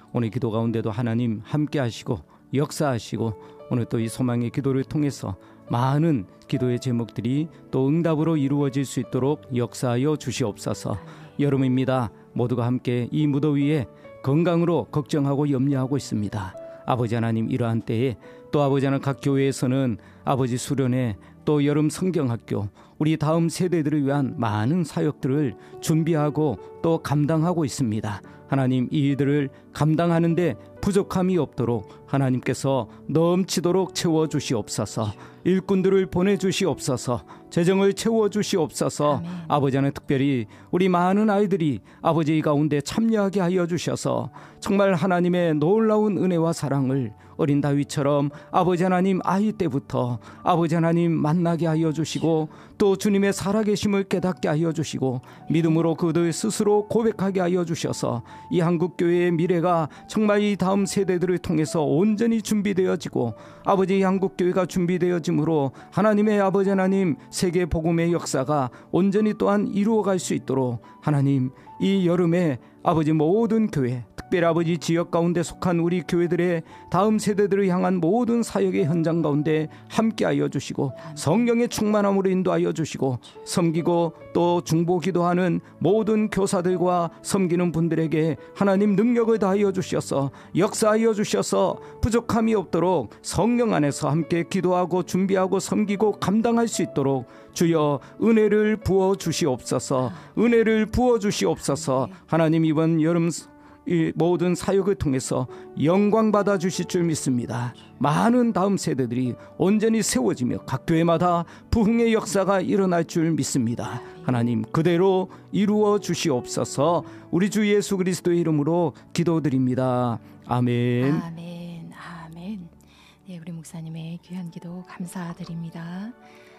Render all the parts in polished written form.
오늘 기도 가운데도 하나님 함께 하시고 역사하시고 오늘 또 이 소망의 기도를 통해서 많은 기도의 제목들이 또 응답으로 이루어질 수 있도록 역사하여 주시옵소서. 여름입니다. 모두가 함께 이 무더위에 건강으로 걱정하고 염려하고 있습니다. 아버지 하나님, 이러한 때에 또 아버지 하나님, 각 교회에서는 아버지 수련회 또 여름 성경학교, 우리 다음 세대들을 위한 많은 사역들을 준비하고 또 감당하고 있습니다. 하나님, 이 일들을 감당하는데 부족함이 없도록 하나님께서 넘치도록 채워주시옵소서. 일꾼들을 보내주시옵소서. 재정을 채워주시옵소서. 아멘. 아버지 하나님, 특별히 우리 많은 아이들이 아버지 가운데 참여하게 하여 주셔서 정말 하나님의 놀라운 은혜와 사랑을 어린 다윗처럼 아버지 하나님 아이 때부터 아버지 하나님 만나게 하여 주시고 또 주님의 살아계심을 깨닫게 하여 주시고 믿음으로 그들 스스로 고백하게 하여 주셔서 이 한국교회의 미래가 정말 이 다음 세대들을 통해서 온전히 준비되어지고 아버지, 이 한국교회가 준비되어짐으로 하나님의 아버지 하나님 세계 복음의 역사가 온전히 또한 이루어갈 수 있도록 하나님, 이 여름에 아버지 모든 교회, 특별히 아버지 지역 가운데 속한 우리 교회들의 다음 세대들을 향한 모든 사역의 현장 가운데 함께하여 주시고 성령의 충만함으로 인도하여 주시고 섬기고 또 중보기도하는 모든 교사들과 섬기는 분들에게 하나님 능력을 다하여 주셔서 역사하여 주셔서 부족함이 없도록 성령 안에서 함께 기도하고 준비하고 섬기고 감당할 수 있도록 주여 은혜를 부어 주시옵소서. 은혜를 부어 주시옵소서. 하나님, 이번 여름 이 모든 사역을 통해서 영광 받아 주실 줄 믿습니다. 많은 다음 세대들이 온전히 세워지며 각 교회마다 부흥의 역사가 일어날 줄 믿습니다. 하나님, 그대로 이루어 주시옵소서. 우리 주 예수 그리스도의 이름으로 기도드립니다. 아멘. 아멘. 아멘. 네, 우리 목사님의 귀한 기도 감사드립니다.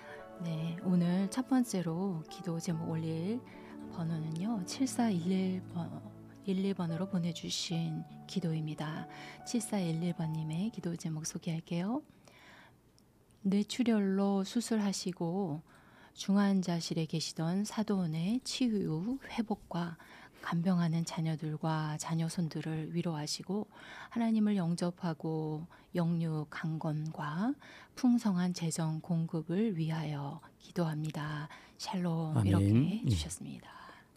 네, 오늘 첫 번째로 기도 제목 올릴 번호는요 7411번으로 보내주신 기도입니다. 7411번님의 기도 제목 소개할게요. 뇌출혈로 수술하시고 중환자실에 계시던 사도원의 치유 회복과 간병하는 자녀들과 자녀손들을 위로하시고 하나님을 영접하고 영육 강건과 풍성한 재정 공급을 위하여 기도합니다. 샬롬. 아멘. 이렇게 주셨습니다.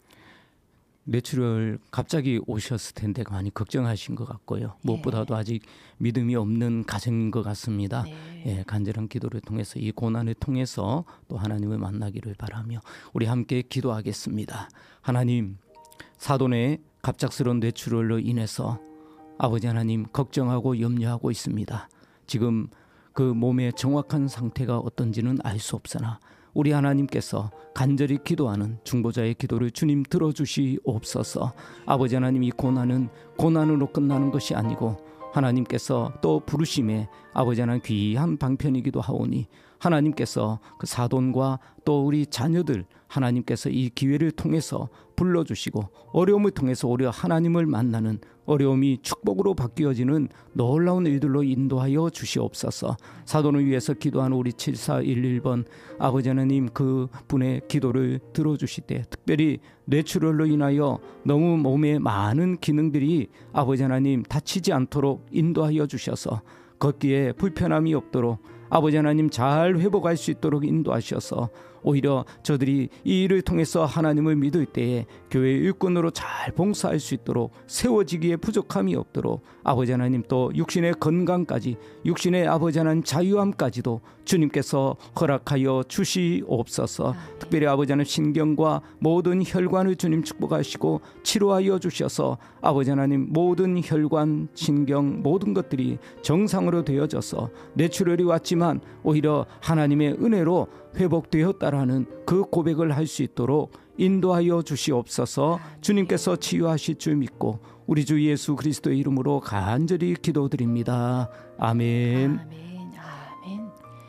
뇌출혈 갑자기 오셨을 텐데 많이 걱정하신 것 같고요. 무엇보다도 아직 믿음이 없는 가정인 것 같습니다. 예, 간절한 기도를 통해서 이 고난을 통해서 또 하나님을 만나기를 바라며 우리 함께 기도하겠습니다. 하나님, 사돈의 갑작스러운 뇌출혈로 인해서 아버지 하나님 걱정하고 염려하고 있습니다. 지금 그 몸의 정확한 상태가 어떤지는 알 수 없으나 우리 하나님께서 간절히 기도하는 중보자의 기도를 주님 들어주시옵소서. 아버지 하나님, 이 고난은 고난으로 끝나는 것이 아니고 하나님께서 또 부르심에 아버지 하나님 귀한 방편이기도 하오니 하나님께서 그 사돈과 또 우리 자녀들 하나님께서 이 기회를 통해서 불러주시고 어려움을 통해서 오히려 하나님을 만나는 어려움이 축복으로 바뀌어지는 놀라운 일들로 인도하여 주시옵소서. 사돈을 위해서 기도하는 우리 7411번 아버지 하나님, 그 분의 기도를 들어주실 때 특별히 뇌출혈로 인하여 너무 몸에 많은 기능들이 아버지 하나님 다치지 않도록 인도하여 주셔서 걷기에 불편함이 없도록 아버지 하나님 잘 회복할 수 있도록 인도하셔서 오히려 저들이 이 일을 통해서 하나님을 믿을 때에 교회 일꾼으로 잘 봉사할 수 있도록 세워지기에 부족함이 없도록 아버지 하나님 또 육신의 건강까지 육신의 아버지 하나님 자유함까지도 주님께서 허락하여 주시옵소서. 특별히 아버지 하나님 신경과 모든 혈관을 주님 축복하시고 치료하여 주셔서 아버지 하나님 모든 혈관, 신경 모든 것들이 정상으로 되어져서 뇌출혈이 왔지만 오히려 하나님의 은혜로 회복되었다라는 그 고백을 할 수 있도록 인도하여 주시옵소서. 주님께서 치유하실 줄 믿고 우리 주 예수 그리스도의 이름으로 간절히 기도드립니다. 아멘. 아멘. 아멘.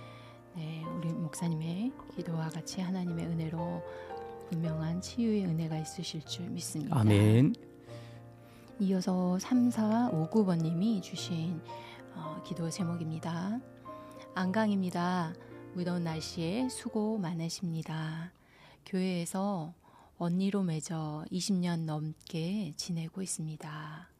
네, 우리 목사님의 기도와 같이 하나님의 은혜로 분명한 치유의 은혜가 있으실 줄 믿습니다. 아멘. 이어서 3459번님이 주신 기도 제목입니다. 안강입니다. 무더운 날씨에 수고 많으십니다. 교회에서 언니로 맺어 20년 넘게 지내고 있습니다.